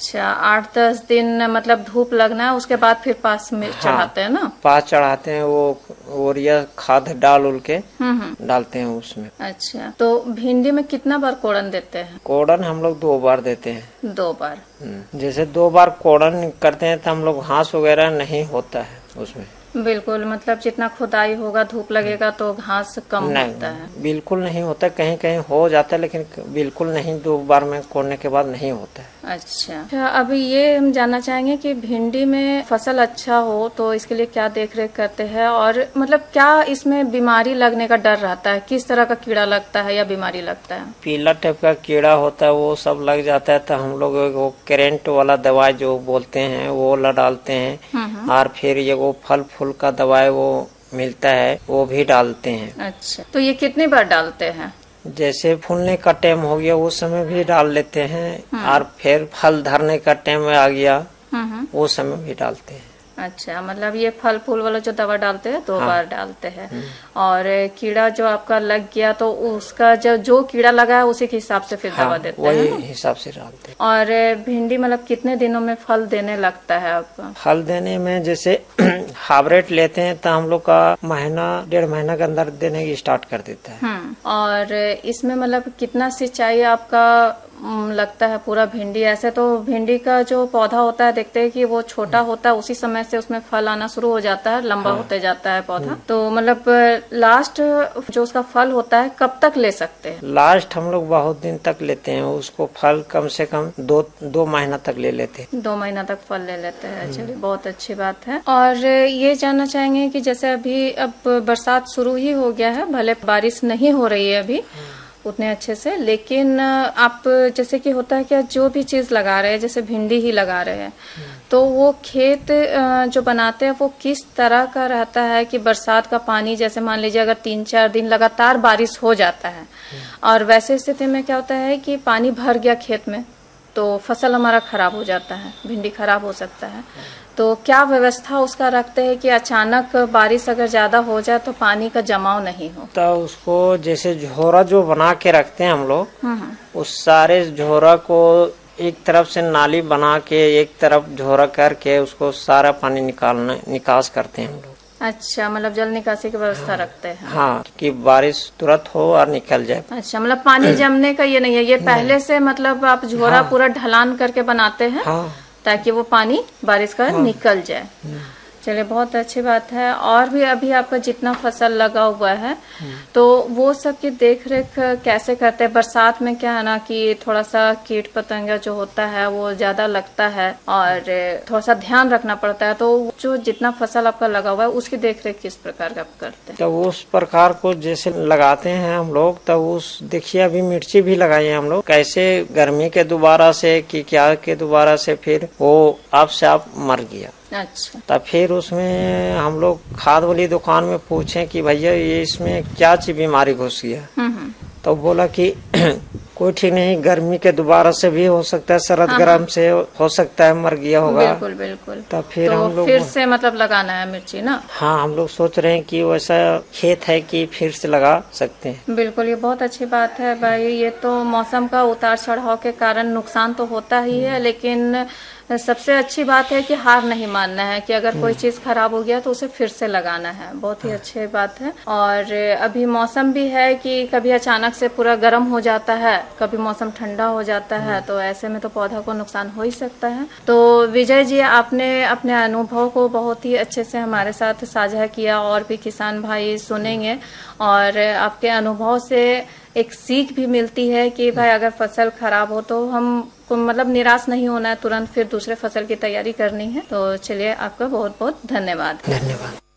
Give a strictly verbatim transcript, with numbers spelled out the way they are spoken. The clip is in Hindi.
अच्छा, आठ दस दिन मतलब धूप लगना है, उसके बाद फिर पास में हाँ, चढ़ाते हैं ना? पास चढ़ाते हैं, वो यूरिया खाद डाल उल के हम्म डालते हैं उसमें। अच्छा, तो भिंडी में कितना बार कोड़न देते हैं? कोड़न हम लोग दो बार देते हैं। दो बार? जैसे दो बार कोड़न करते हैं तो हम लोग घास वगैरह नहीं होता है उसमें। बिल्कुल, मतलब जितना खुदाई होगा, धूप लगेगा तो घास कम होता है? बिल्कुल नहीं होता, कहीं कहीं हो जाता है लेकिन बिल्कुल नहीं, दो बार में कोड़ने के बाद नहीं होता है। अच्छा, अभी ये हम जानना चाहेंगे कि भिंडी में फसल अच्छा हो तो इसके लिए क्या देख रेख करते हैं, और मतलब क्या इसमें बीमारी लगने का डर रहता है? किस तरह का कीड़ा लगता है या बीमारी लगता है? पीला टाइप का कीड़ा होता है, वो सब लग जाता है तो हम लोग वो करेंट वाला दवाई जो बोलते हैं वो ला डालते हैं, और फिर ये वो फल फूल का दवाई वो मिलता है वो भी डालते हैं। अच्छा, तो ये कितनी बार डालते हैं? जैसे फूलने का टाइम हो गया उस समय भी डाल लेते हैं, और फिर फल धरने का टाइम आ गया वो समय भी डालते हैं। अच्छा, मतलब ये फल फूल वाला जो दवा डालते हैं दो हाँ। बार डालते हैं। और कीड़ा जो आपका लग गया तो उसका जो जो कीड़ा लगा है उसी के हिसाब से फिर हाँ, दवा देते हैं, वही हिसाब से डालते हैं। और भिंडी मतलब कितने दिनों में फल देने लगता है आपका? फल देने में जैसे हाइब्रिड लेते हैं तो हम लोग का महीना डेढ़ महीना के अंदर देने की स्टार्ट कर देता है। और इसमें मतलब कितना सिंचाई आपका लगता है पूरा भिंडी? ऐसे तो भिंडी का जो पौधा होता है देखते हैं कि वो छोटा होता है, उसी समय से उसमें फल आना शुरू हो जाता है, लंबा हाँ। होते जाता है पौधा, तो मतलब लास्ट जो उसका फल होता है कब तक ले सकते हैं? लास्ट हम लोग बहुत दिन तक लेते हैं उसको, फल कम से कम दो दो महीना तक ले लेते हैं। दो महीना तक फल ले लेते हैं, चलिए बहुत अच्छी बात है। और ये जानना चाहेंगे कि जैसे अभी अब बरसात शुरू ही हो गया है, भले बारिश नहीं हो रही है अभी उतने अच्छे से, लेकिन आप जैसे कि होता है कि जो भी चीज लगा रहे हैं, जैसे भिंडी ही लगा रहे हैं, तो वो खेत जो बनाते हैं वो किस तरह का रहता है कि बरसात का पानी, जैसे मान लीजिए अगर तीन चार दिन लगातार बारिश हो जाता है और वैसे स्थिति में क्या होता है कि पानी भर गया खेत में तो फसल हमारा खराब हो जाता है, भिंडी खराब हो सकता है, तो क्या व्यवस्था उसका रखते हैं कि अचानक बारिश अगर ज्यादा हो जाए तो पानी का जमाव नहीं हो? तो उसको जैसे झोरा जो बना के रखते हैं हम लोग, उस सारे झोरा को एक तरफ से नाली बना के एक तरफ झोरा करके उसको सारा पानी निकालना निकास करते हैं हम लोग। अच्छा, मतलब जल निकासी की व्यवस्था हाँ, रखते हैं। हाँ, कि बारिश तुरंत हो और निकल जाए। अच्छा, मतलब पानी जमने का ये नहीं है, ये पहले से मतलब आप झोरा हाँ, पूरा ढलान करके बनाते हैं हाँ, ताकि वो पानी बारिश का हाँ, निकल जाए। चलिए बहुत अच्छी बात है। और भी अभी आपका जितना फसल लगा हुआ है तो वो सब की देख रेख कैसे करते हैं? बरसात में क्या है ना कि थोड़ा सा कीट पतंगा जो होता है वो ज्यादा लगता है और थोड़ा सा ध्यान रखना पड़ता है, तो जो जितना फसल आपका लगा हुआ है उसकी देख रेख किस प्रकार का आप करते हैं? तो उस प्रकार को जैसे लगाते हैं हम लोग, तब उस देखिए अभी मिर्ची भी लगाई है हम लोग, कैसे गर्मी के दोबारा से कि क्या के दोबारा से फिर वो आप से आप मर गया। अच्छा, तब फिर उसमें हम लोग खाद वाली दुकान में पूछे कि भैया ये इसमें क्या चीज बीमारी घुस गया, तो बोला कि कोई ठीक नहीं, गर्मी के दोबारा से भी हो सकता है, शरद हाँ, गर्म से हो सकता है मर गया होगा। बिल्कुल बिल्कुल। तब फिर तो हम लोग फिर से मतलब लगाना है मिर्ची ना? हाँ, हम लोग सोच रहे हैं कि वैसा खेत है कि फिर से लगा सकते हैं। बिल्कुल, ये बहुत अच्छी बात है भाई। ये तो मौसम का उतार चढ़ाव के कारण नुकसान तो होता ही है, लेकिन सबसे अच्छी बात है कि हार नहीं मानना है, कि अगर कोई चीज खराब हो गया तो उसे फिर से लगाना है। बहुत ही अच्छी बात है। और अभी मौसम भी है कि कभी अचानक से पूरा गर्म हो जाता है, कभी मौसम ठंडा हो जाता है, तो ऐसे में तो पौधा को नुकसान हो ही सकता है। तो विजय जी, आपने अपने अनुभव को बहुत ही अच्छे से हमारे साथ साझा किया, और भी किसान भाई सुनेंगे और आपके अनुभव से एक सीख भी मिलती है कि भाई अगर फसल खराब हो तो हम को मतलब निराश नहीं होना है, तुरंत फिर दूसरे फसल की तैयारी करनी है। तो चलिए, आपका बहुत बहुत धन्यवाद। धन्यवाद।